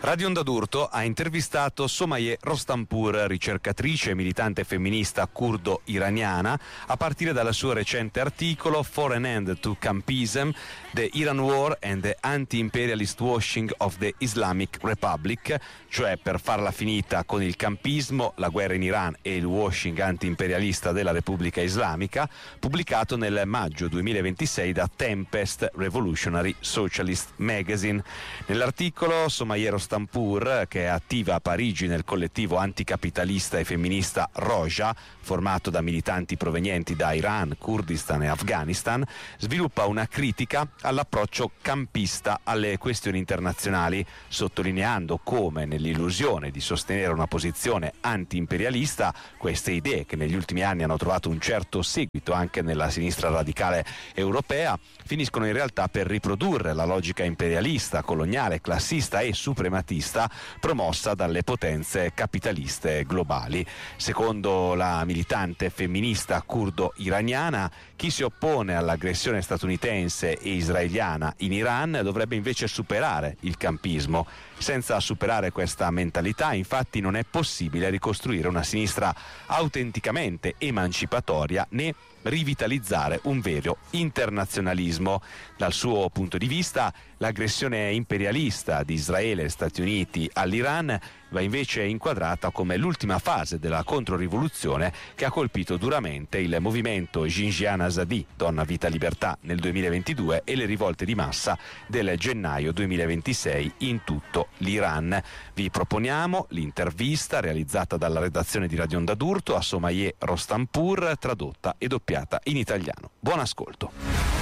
Radio Onda d'Urto ha intervistato Somaye Rostanpour, ricercatrice e militante femminista curdo-iraniana, a partire dal suo recente articolo For an End to Campism, The Iran War and the Anti-Imperialist Washing of the Islamic Republic, cioè per farla finita con il campismo, la guerra in Iran e il washing anti-imperialista della Repubblica Islamica, pubblicato nel maggio 2026 da Tempest Revolutionary Socialist Magazine. Nell'articolo Somaye Rostanpour, che è attiva a Parigi nel collettivo anticapitalista e femminista Roja, formato da militanti provenienti da Iran, Kurdistan e Afghanistan, sviluppa una critica all'approccio campista alle questioni internazionali, sottolineando come nell'illusione di sostenere una posizione anti-imperialista queste idee, che negli ultimi anni hanno trovato un certo seguito anche nella sinistra radicale europea, finiscono in realtà per riprodurre la logica imperialista, coloniale, classista e suprematista promossa dalle potenze capitaliste globali. Secondo la militante femminista curdo-iraniana, chi si oppone all'aggressione statunitense e israeliana in Iran dovrebbe invece superare il campismo. Senza superare questa mentalità, infatti, non è possibile ricostruire una sinistra autenticamente emancipatoria né rivitalizzare un vero internazionalismo. Dal suo punto di vista, l'aggressione imperialista di Israele e Stati Uniti all'Iran va invece inquadrata come l'ultima fase della controrivoluzione che ha colpito duramente il movimento Jinjian Azadi, Donna Vita Libertà, nel 2022 e le rivolte di massa del gennaio 2026 in tutto l'Iran. Vi proponiamo l'intervista realizzata dalla redazione di Radio Onda d'Urto a Somaye Rostanpour, tradotta e doppiata in italiano. Buon ascolto.